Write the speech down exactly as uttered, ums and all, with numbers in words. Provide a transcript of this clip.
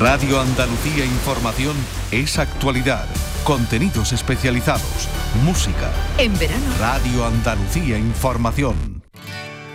Radio Andalucía Información es actualidad, contenidos especializados, música. En verano, Radio Andalucía Información.